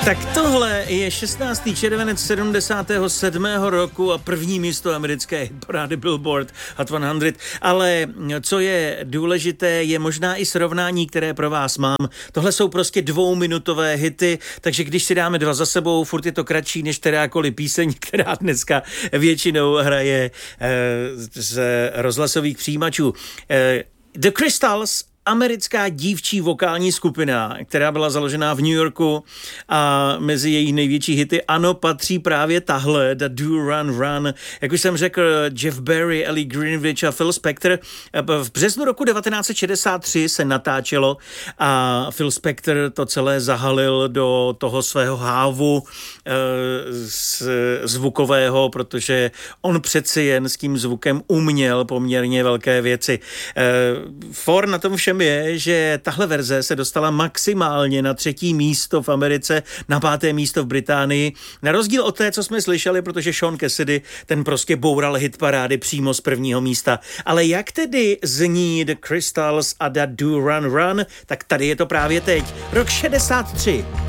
Tak tohle je 16. červenec 77. roku a první místo americké hitparády Billboard Hot 100, ale co je důležité, je možná i srovnání, které pro vás mám. Tohle jsou prostě dvouminutové hity, takže když si dáme dva za sebou, furt je to kratší než kterákoliv píseň, která dneska většinou hraje z rozhlasových přijímačů. The Crystals, americká dívčí vokální skupina, která byla založená v New Yorku a mezi její největší hity ano patří právě tahle The Do Run Run. Jak už jsem řekl, Jeff Barry, Ellie Greenwich a Phil Spector. V březnu roku 1963 se natáčelo a Phil Spector to celé zahalil do toho svého hávu zvukového, protože on přeci jen s tím zvukem uměl poměrně velké věci. For na tom všem je, že tahle verze se dostala maximálně na 3. místo v Americe, na 5. místo v Británii. Na rozdíl od té, co jsme slyšeli, protože Sean Cassidy, ten prostě boural hitparády přímo z 1. místa. Ale jak tedy zní The Crystals a The Do Run Run, tak tady je to právě teď. Rok 63.